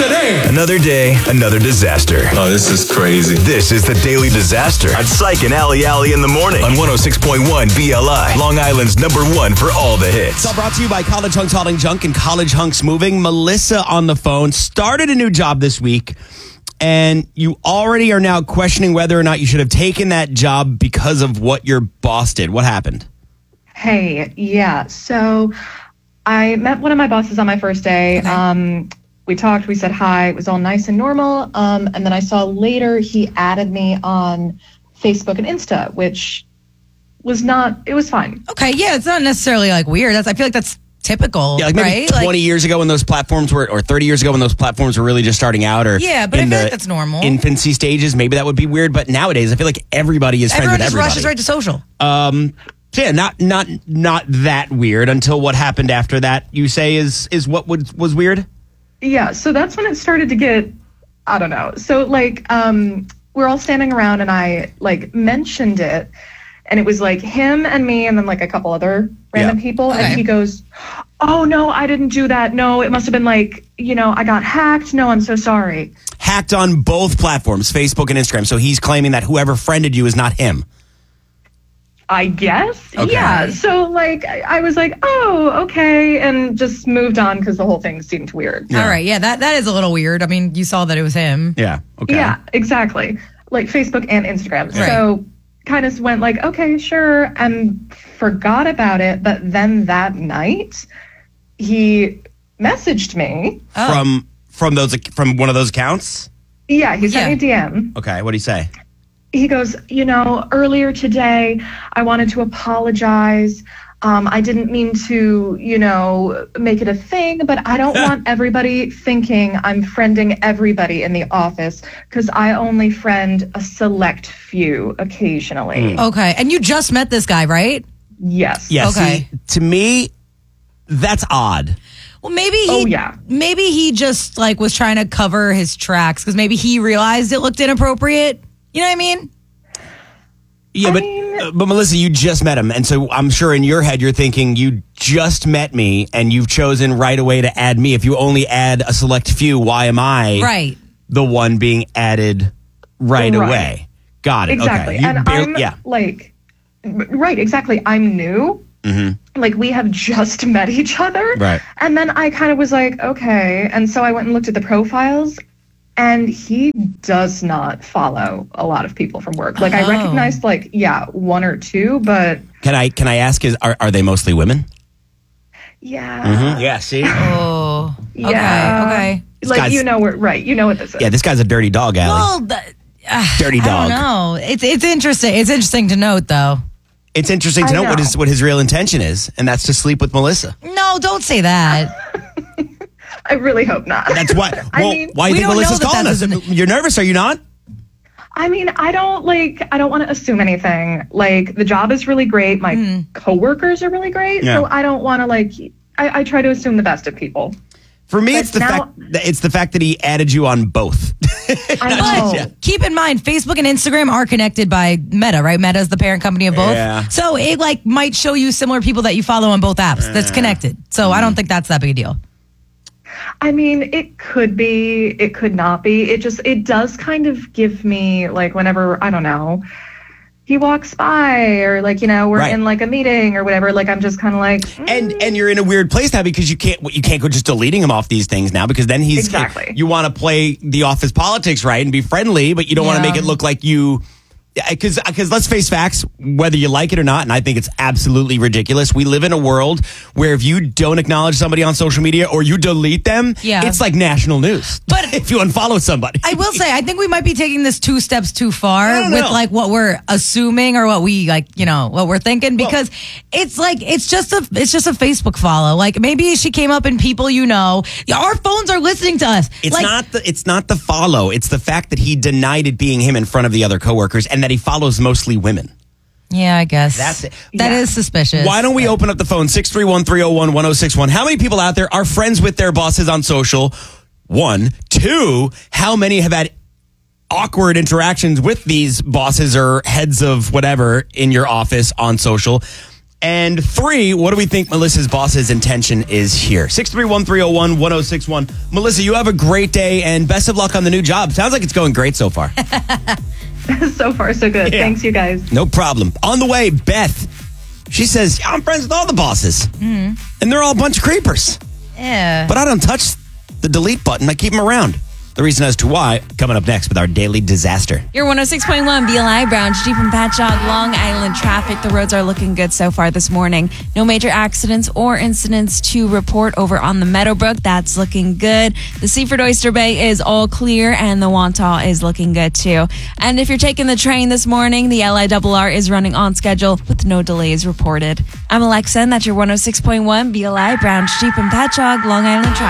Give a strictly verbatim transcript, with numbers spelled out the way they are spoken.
today. Another day, another disaster. Oh, this is crazy. This is the Daily Disaster on Psych and Alley Alley in the morning on one oh six point one B L I, Long Island's number one for all the hits. It's all brought to you by College Hunks Hauling Junk and College Hunks Moving. Melissa on the phone started a new job this week, and you already are now questioning whether or not you should have taken that job because of what your boss did. What happened? Hey, yeah. So I met one of my bosses on my first day. Okay. Um, we talked, we said hi. It was all nice and normal. Um, and then I saw later he added me on Facebook and Insta, which was not, it was fine. Okay, yeah, it's not necessarily like weird. That's I feel like that's typical, Yeah, like maybe right? twenty Like, years ago when those platforms were, or thirty years ago when those platforms were really just starting out, or Yeah, but I in feel the like that's normal. infancy stages, maybe that would be weird. But nowadays, I feel like everybody is friends everyone with just everybody. rushes right to social. Um, so yeah, not not not that weird until what happened after that. You say is is what was was weird. Yeah, so that's when it started to get, I don't know. So like, um, we're all standing around and I like mentioned it, and it was like him and me and then like a couple other random Yeah. people. Okay. And he goes, oh no, I didn't do that. No, it must have been like, you know, I got hacked. No, I'm so sorry. Hacked on both platforms, Facebook and Instagram. So he's claiming that whoever friended you is not him. I guess. Okay. Yeah. So like, I, I was like, oh, okay. And just moved on because the whole thing seemed weird. Yeah. All right, yeah, that, that is a little weird. I mean, you saw that it was him. Yeah. Okay. Yeah, exactly. Like Facebook and Instagram. Right. So kind of went like, okay, sure, and forgot about it. But then that night, he messaged me. Oh. From from those from one of those accounts. Yeah, he sent Yeah. me a D M. Okay. What do you say? He goes, you know, earlier today, I wanted to apologize. Um, I didn't mean to, you know, make it a thing, but I don't want everybody thinking I'm friending everybody in the office because I only friend a select few occasionally. Okay, and you just met this guy, right? Yes. Yeah. Okay. See, to me, that's odd. Well, maybe he, Oh, yeah. maybe he just like was trying to cover his tracks because maybe he realized it looked inappropriate. You know what I mean? Yeah, I but mean- uh, but Melissa, you just met him, and so I'm sure in your head you're thinking you just met me, and you've chosen right away to add me. If you only add a select few, why am I Right. the one being added right, Right. away? Got it. Exactly. Okay. You And barely- I'm yeah. like, right, exactly. I'm new. Mm-hmm. Like we have just met each other. Right. And then I kind of was like, okay. And so I went and looked at the profiles, and he does not follow a lot of people from work. Like Oh. I recognized like, yeah, one or two, but Can I can I ask? Is are are they mostly women? yeah. Yeah. See. Oh. Yeah. Okay. Okay. Like, guy's- you know, we're right. You know what this is. Yeah. This guy's a dirty dog, Allie. Well, th- uh, Dirty I dog. don't know. It's it's interesting. It's interesting to note, though. It's interesting to I know, what know. his what his real intention is, and that's to sleep with Melissa. No, don't say that. I really hope not. That's why. I Well, mean, why do we you think don't Melissa's know that calling that us? doesn't- You're nervous, are you not? I mean, I don't like, I don't want to assume anything. Like, the job is really great. My Mm. coworkers are really great. Yeah. So I don't want to, like, I, I try to assume the best of people. For me, But it's the now- fact that it's the fact that he added you on both. I know. But keep in mind, Facebook and Instagram are connected by Meta, right? Meta is the parent company of both. Yeah. So it like might show you similar people that you follow on both apps. That's connected. So I don't think that's that big a deal. I mean, it could be, it could not be. It just, it does kind of give me, like, whenever, I don't know, he walks by or, like, you know, we're Right. in, like, a meeting or whatever. Like, I'm just kind of like, mm, and and you're in a weird place now because you can't you can't go just deleting him off these things now because then he's Exactly. you want to play the office politics right and be friendly, but you don't want to Yeah. make it look like you. Because because let's face facts, whether you like it or not, and I think it's absolutely ridiculous. We live in a world where if you don't acknowledge somebody on social media or you delete them, Yeah. it's like national news. But- if you unfollow somebody, I will say, I think we might be taking this two steps too far I don't with know. like what we're assuming or what we like, you know, what we're thinking because it's like it's just a it's just a Facebook follow. Like maybe she came up in people you know. Our phones are listening to us. It's like, not the it's not the follow. It's the fact that he denied it being him in front of the other coworkers and that he follows mostly women. Yeah, I guess That's it. That Yeah. is suspicious. Why don't we open up the phone six three one, three oh one, one oh six one? How many people out there are friends with their bosses on social? One. Two, how many have had awkward interactions with these bosses or heads of whatever in your office on social? And three, what do we think Melissa's boss's intention is here? six three one, three oh one, one oh six one. Melissa, you have a great day and best of luck on the new job. Sounds like it's going great so far. So far, so good. Yeah. Thanks, you guys. No problem. On the way, Beth. She says, yeah, I'm friends with all the bosses. Mm-hmm. And they're all a bunch of creepers. Yeah. But I don't touch the delete button. I keep them around. The reason as to why, coming up next with our daily disaster. Your one oh six point one B L I, Brown, Jeep and Patchogue, Long Island traffic. The roads are looking good so far this morning. No major accidents or incidents to report over on the Meadowbrook. That's looking good. The Seaford Oyster Bay is all clear, and the Wantagh is looking good too. And if you're taking the train this morning, the L I R R is running on schedule with no delays reported. I'm Alexa, and that's your one oh six point one B L I, Brown, Jeep and Patchogue, Long Island traffic.